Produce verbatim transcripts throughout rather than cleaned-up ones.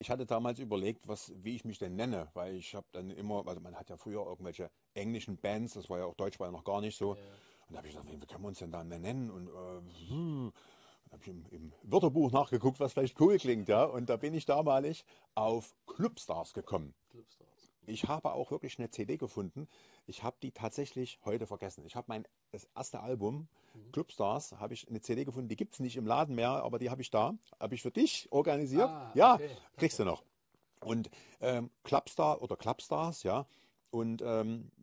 ich hatte damals überlegt, was, wie ich mich denn nenne, weil ich habe dann immer, also man hat ja früher irgendwelche englischen Bands, das war ja auch Deutsch, war ja noch gar nicht so. Ja. Und da habe ich gesagt, wie können wir uns denn da nennen? Und äh, hm, dann habe ich im, im Wörterbuch nachgeguckt, was vielleicht cool klingt, ja. Und da bin ich damalig auf Clubstars gekommen. Clubstars. Ich habe auch wirklich eine C D gefunden. Ich habe die tatsächlich heute vergessen. Ich habe mein das erste Album, Mhm. Clubstars, habe ich eine C D gefunden. Die gibt es nicht im Laden mehr, aber die habe ich da. Habe ich für dich organisiert. Ah, Ja, okay. kriegst du noch. Und ähm, Clubstar oder Clubstars, ja. Und ähm,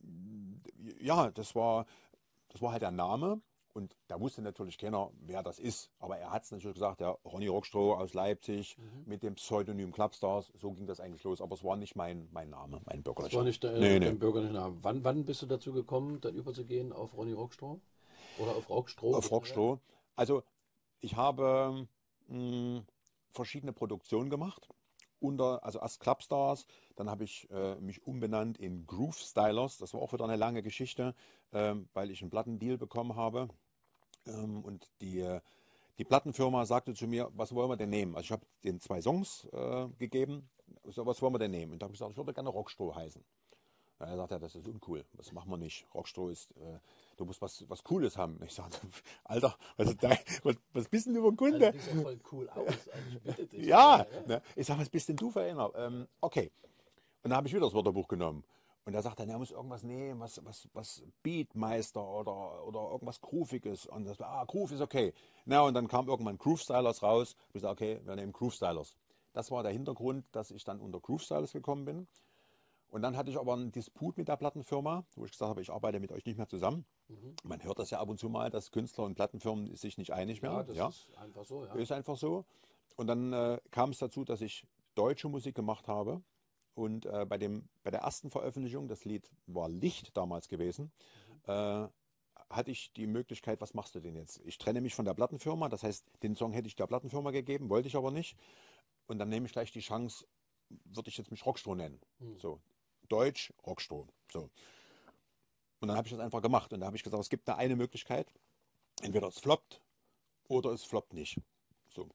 ja, das war, das war halt der Name. Und da wusste natürlich keiner, wer das ist. Aber er hat es natürlich gesagt, der Ronny Rockstroh aus Leipzig Mhm. mit dem Pseudonym Clubstars. So ging das eigentlich los. Aber es war nicht mein, mein Name, mein Das bürgerlicher. war nicht äh, Nee, nee. dein bürgerlicher Name. Wann, wann bist du dazu gekommen, dann überzugehen auf Ronny Rockstroh? Oder auf Rockstroh Auf generell? Rockstroh. Also ich habe mh, verschiedene Produktionen gemacht. Unter, also erst Clubstars, dann habe ich äh, mich umbenannt in Groove Stylers. Das war auch wieder eine lange Geschichte, ähm, weil ich einen Plattendeal bekommen habe. Ähm, und die, äh, die Plattenfirma sagte zu mir, was wollen wir denn nehmen? Also ich habe den zwei Songs äh, gegeben. So, was wollen wir denn nehmen? Und da habe ich gesagt, ich würde gerne Rockstroh heißen. Ja, er sagt, ja, das ist uncool, das machen wir nicht. Rockstroh ist, äh, du musst was, was Cooles haben. Ich sage, Alter, was, ist dein, was, was bist denn du für ein Also Kunde? du siehst ja voll cool aus. Also ich bitte dich. Ja, Ja, ja. ne? Ich sage, was bist denn du für einer? Ähm, okay. Und dann habe ich wieder das Wörterbuch genommen. Und er sagt dann, er muss irgendwas nehmen, was, was, was Beatmeister oder, oder irgendwas Grooviges. Und das war, ah, Groove ist okay. Na, und dann kam irgendwann Groove Stylers raus. Ich gesagt, okay, wir nehmen Groove Stylers. Das war der Hintergrund, dass ich dann unter Groove Stylers gekommen bin. Und dann hatte ich aber einen Disput mit der Plattenfirma, wo ich gesagt habe, ich arbeite mit euch nicht mehr zusammen. Mhm. Man hört das ja ab und zu mal, dass Künstler und Plattenfirmen sich nicht einig Ja, mehr. das Ja, ist einfach so, ja. ist einfach so. Und dann äh, kam es dazu, dass ich deutsche Musik gemacht habe. Und äh, bei, dem, bei der ersten Veröffentlichung, das Lied war Licht damals gewesen, Mhm. äh, hatte ich die Möglichkeit, was machst du denn jetzt? Ich trenne mich von der Plattenfirma, das heißt, den Song hätte ich der Plattenfirma gegeben, wollte ich aber nicht. Und dann nehme ich gleich die Chance, würde ich jetzt mich Rockstroh nennen. Mhm. So, Deutsch, Rockstroh. So. Und dann habe ich das einfach gemacht. Und da habe ich gesagt, es gibt da eine Möglichkeit. Entweder es floppt oder es floppt nicht. So.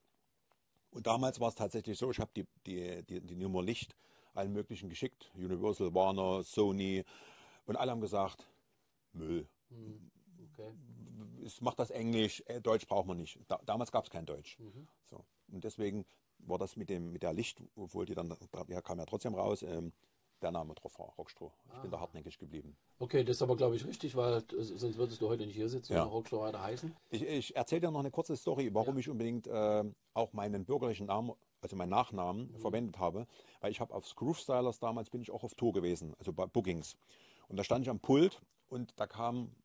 Und damals war es tatsächlich so, ich habe die, die, die, die Nummer Licht allen möglichen geschickt. Universal, Warner, Sony. Und alle haben gesagt, Müll. Mhm. Okay. Es macht das Englisch, äh, Deutsch braucht man nicht. Da, damals gab es kein Deutsch. Mhm. So. Und deswegen war das mit, dem, mit der Licht, obwohl die dann, ja, kam ja trotzdem raus, ähm, der Name drauf war, Rockstroh. Ich bin da Ah. hartnäckig geblieben. Okay, das ist aber, glaube ich, richtig, weil äh, sonst würdest du heute nicht hier sitzen Ja. und Rockstroh weiter heißen. Ich, ich erzähle dir noch eine kurze Story, warum Ja. ich unbedingt äh, auch meinen bürgerlichen Namen, also meinen Nachnamen, Mhm. verwendet habe. Weil ich habe auf Groove Stylers damals bin ich auch auf Tour gewesen, also bei Bookings. Und da stand ich am Pult und da kamen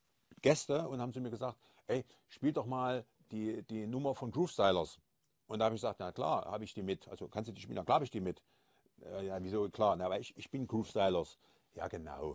Gäste und haben zu mir gesagt, ey, spiel doch mal die, die Nummer von Groove Stylers. Und da habe ich gesagt, na klar, habe ich die mit. Also kannst du die spielen? Na klar habe ich die mit. Äh, ja, wieso? Klar, na, aber ich, ich bin Groove Stylers. Ja, genau.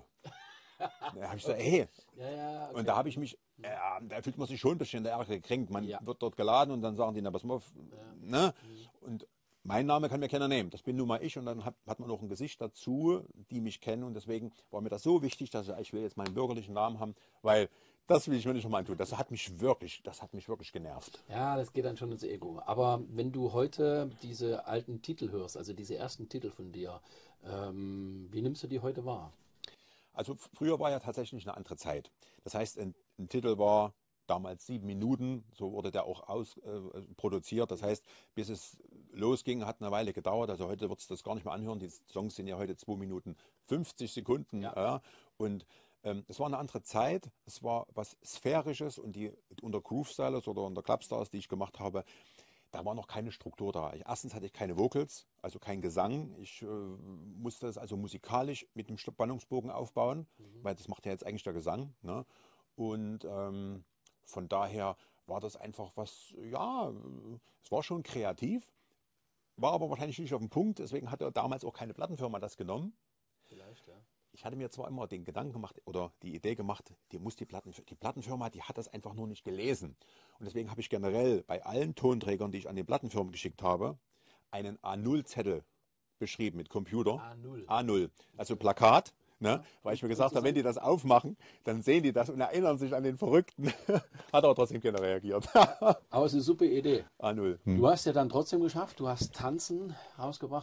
Da habe ich gesagt, Okay. hey. Ja, ja, okay. Und da habe ich mich, äh, da fühlt man sich schon ein bisschen in der Ärger gekränkt. Man Ja. wird dort geladen und dann sagen die, na pass mal auf, Ja. ne? Und mein Name kann mir keiner nehmen. Das bin nun mal ich und dann hat, hat man noch ein Gesicht dazu, die mich kennen und deswegen war mir das so wichtig, dass ich, ich will jetzt meinen bürgerlichen Namen haben, weil das will ich mir nicht nochmal antun. Das hat mich wirklich, das hat mich wirklich genervt. Ja, das geht dann schon ins Ego. Aber wenn du heute diese alten Titel hörst, also diese ersten Titel von dir, ähm, wie nimmst du die heute wahr? Also früher war ja tatsächlich eine andere Zeit. Das heißt, ein, ein Titel war damals sieben Minuten, so wurde der auch aus, äh, produziert. Das heißt, bis es losging, hat eine Weile gedauert. Also heute wird es das gar nicht mehr anhören. Die Songs sind ja heute zwei Minuten fünfzig Sekunden. Ja. Ja. Und ähm, es war eine andere Zeit. Es war was Sphärisches und die unter Groove Stylers oder unter Clubstars, die ich gemacht habe, da war noch keine Struktur da. Ich, erstens hatte ich keine Vocals, also kein Gesang. Ich äh, musste es also musikalisch mit dem Spannungsbogen aufbauen, Mhm. weil das macht ja jetzt eigentlich der Gesang. Ne? Und ähm, von daher war das einfach was, ja, äh, es war schon kreativ, war aber wahrscheinlich nicht auf den Punkt. Deswegen hatte damals auch keine Plattenfirma das genommen. Vielleicht, ja. Ich hatte mir zwar immer den Gedanken gemacht oder die Idee gemacht, die muss die Platten, die Plattenfirma, die hat das einfach nur nicht gelesen. Und deswegen habe ich generell bei allen Tonträgern, die ich an die Plattenfirmen geschickt habe, einen A null Zettel beschrieben mit Computer. A null. A null. Also Plakat. Ne? Ja. Weil ich mir Und- gesagt und habe, wenn die das aufmachen, dann sehen die das und erinnern sich an den Verrückten. Hat aber trotzdem keiner reagiert. Aber es ist eine super Idee. A null. Du hast ja dann trotzdem geschafft, du hast Tanzen rausgebracht.